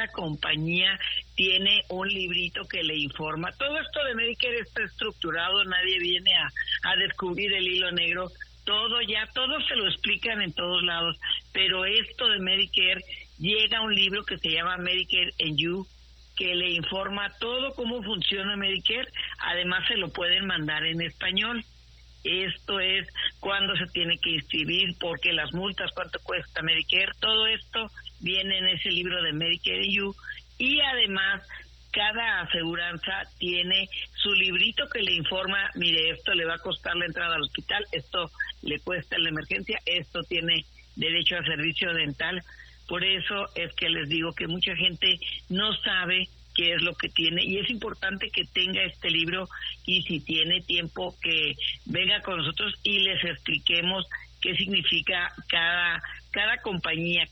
cada compañía tiene un librito que le informa. Todo esto de Medicare está estructurado, nadie viene a descubrir el hilo negro. Todo se lo explican en todos lados, pero esto de Medicare llega a un libro que se llama Medicare and You, que le informa todo cómo funciona Medicare. Además se lo pueden mandar en español. Esto es cuándo se tiene que inscribir, porque las multas, cuánto cuesta Medicare, todo esto viene en ese libro de Medicare and You. Y además cada aseguranza tiene su librito que le informa, mire, esto le va a costar la entrada al hospital, esto le cuesta la emergencia, esto tiene derecho a servicio dental. Por eso es que les digo que mucha gente no sabe qué es lo que tiene, y es importante que tenga este libro, y si tiene tiempo que venga con nosotros y les expliquemos qué significa cada compañía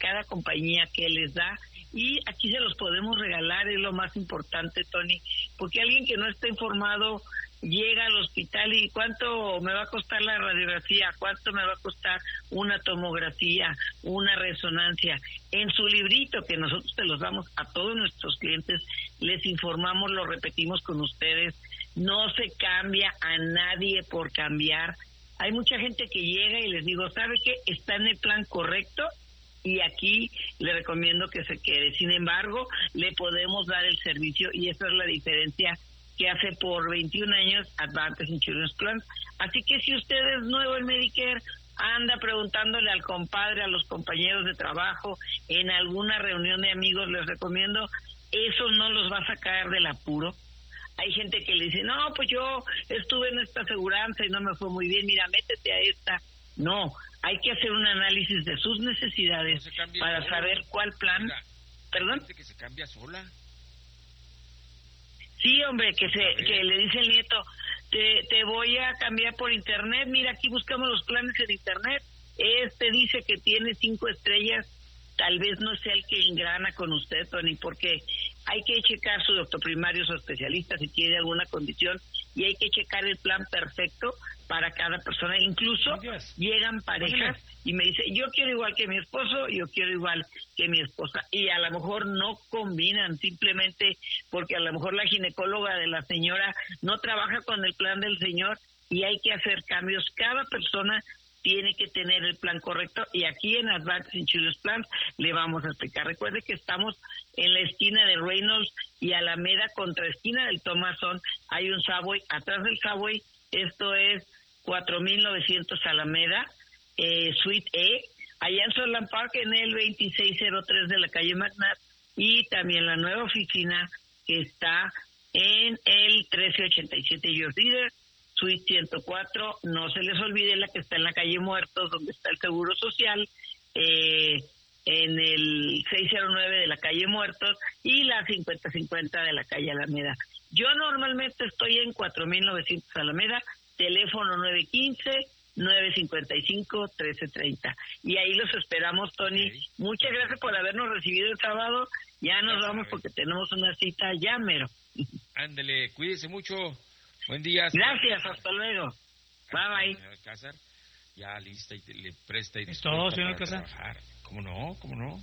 que les da, y aquí se los podemos regalar. Es lo más importante, Tony, porque alguien que no está informado llega al hospital y ¿cuánto me va a costar la radiografía? ¿Cuánto me va a costar una tomografía, una resonancia? En su librito, que nosotros te los damos a todos nuestros clientes, les informamos, lo repetimos con ustedes, no se cambia a nadie por cambiar. Hay mucha gente que llega y les digo, ¿sabe qué? Está en el plan correcto y aquí le recomiendo que se quede. Sin embargo, le podemos dar el servicio, y esa es la diferencia que hace por 21 años Advantage Insurance Plan. Así que si usted es nuevo en Medicare, anda preguntándole al compadre, a los compañeros de trabajo, en alguna reunión de amigos, les recomiendo, eso no los va a sacar del apuro. Hay gente que le dice, no, pues yo estuve en esta aseguranza y no me fue muy bien, mira, métete a esta. No, hay que hacer un análisis de sus necesidades para saber cuál plan. Mira, ¿Perdón? que se cambia sola. Sí, hombre, que le dice el nieto, te voy a cambiar por internet, mira, aquí buscamos los planes en internet, este dice que tiene 5 estrellas, tal vez no sea el que engrana con usted, Tony, porque hay que checar su doctor primario, su especialista, si tiene alguna condición, y hay que checar el plan perfecto para cada persona. Incluso llegan parejas y me dice, yo quiero igual que mi esposo, yo quiero igual que mi esposa, y a lo mejor no combinan, simplemente porque a lo mejor la ginecóloga de la señora no trabaja con el plan del señor, y hay que hacer cambios. Cada persona tiene que tener el plan correcto, y aquí en Advantage Insurance Plan le vamos a explicar. Recuerde que estamos en la esquina de Reynolds y Alameda, contra esquina del Thomason. Hay un Subway, atrás del Subway, esto es 4900 Alameda, Suite E, allá en Solon Park, en el 2603 de la calle McNabb, y también la nueva oficina que está en el 1387 George Reader, Suite 104, no se les olvide la que está en la calle Muertos, donde está el Seguro Social, en el 609 de la calle Muertos, y la 5050 de la calle Alameda. Yo normalmente estoy en 4900 Alameda, teléfono 915-955-1330. Y ahí los esperamos, Tony. Okay. Muchas gracias por habernos recibido el sábado. Ya nos vamos porque tenemos una cita ya mero. Ándele, cuídese mucho. Buen día. Gracias, hasta luego. Bye, bye. Alcázar, ya lista y le presta y ¿es todo, señor Alcázar? ¿Cómo no?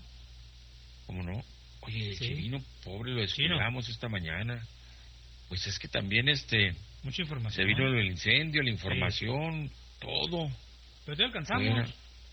Oye, sí. El Chivino, pobre, lo descuidamos esta mañana. Pues es que también mucha información. Se vino el incendio, la información, todo. Pero te alcanzamos. Fuera.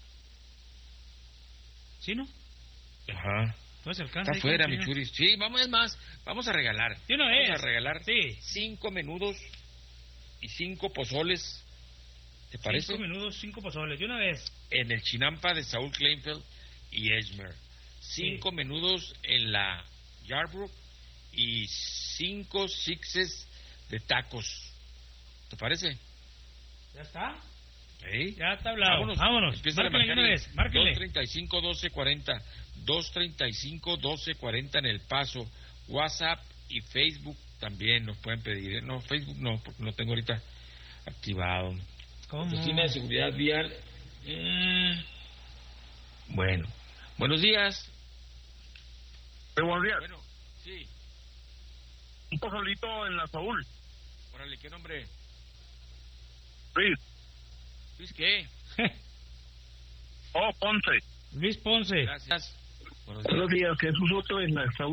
¿Sí, no? Ajá. Entonces alcanza. Está fuera, mi churis. Sí, vamos a regalar. ¿Sí no vamos es? a regalar 5 menudos y 5 pozoles. ¿Te parece? 5 menudos, 5 pozoles, de una vez. En el Chinampa de Saúl Kleinfeld y Esmer. 5 menudos en la Yarbrough y 5 sixes de tacos. ¿Te parece? ¿Ya está? ¿Sí? Ya está hablado. Vámonos. Empieza a Márquele una vez. Márquele. 235-1240. 235-1240 en El Paso. WhatsApp y Facebook también nos pueden pedir. No, Facebook no, porque no tengo ahorita activado. ¿Cómo? Oficina de Seguridad Vial. Bueno. Buenos días. Buenos días. Bueno, sí. Un pozolito en la Saúl. Órale, ¿qué nombre? Luis. ¿Luis qué? Ponce. Luis Ponce. Gracias. Buenos días, Jesús Soto en la Saúl.